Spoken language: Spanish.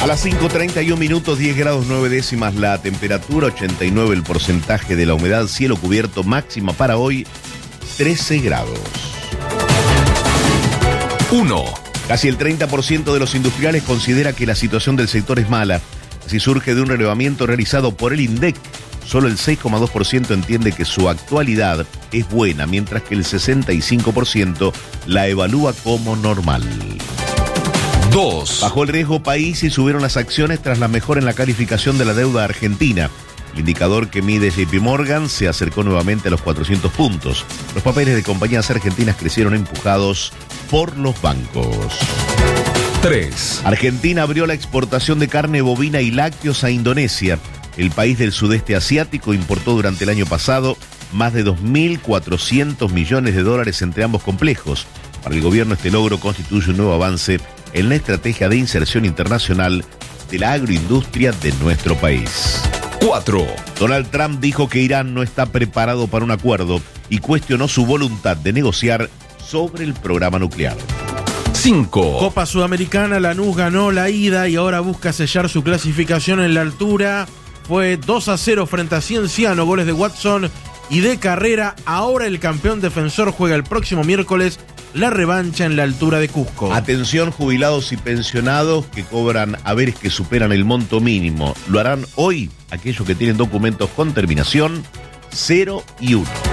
A las 5:31 minutos, 10 grados 9 décimas la temperatura, 89 el porcentaje de la humedad, cielo cubierto, máxima para hoy 13 grados. 1. Casi el 30% de los industriales considera que la situación del sector es mala. Así surge de un relevamiento realizado por el INDEC. Solo el 6,2% entiende que su actualidad es buena, mientras que el 65% la evalúa como normal. 2. Bajó el riesgo país y subieron las acciones tras la mejora en la calificación de la deuda argentina. El indicador que mide JP Morgan se acercó nuevamente a los 400 puntos. Los papeles de compañías argentinas crecieron empujados por los bancos. 3. Argentina abrió la exportación de carne bovina y lácteos a Indonesia. El país del sudeste asiático importó durante el año pasado más de 2.400 millones de dólares entre ambos complejos. Para el gobierno este logro constituye un nuevo avance en la estrategia de inserción internacional de la agroindustria de nuestro país. 4. Donald Trump dijo que Irán no está preparado para un acuerdo y cuestionó su voluntad de negociar sobre el programa nuclear. 5. Copa Sudamericana, Lanús ganó la ida y ahora busca sellar su clasificación en la altura. Fue 2-0 frente a Cienciano, goles de Watson y de Carrera. Ahora el campeón defensor juega el próximo miércoles la revancha en la altura de Cusco. Atención, jubilados y pensionados que cobran haberes que superan el monto mínimo. Lo harán hoy aquellos que tienen documentos con terminación 0 y 1.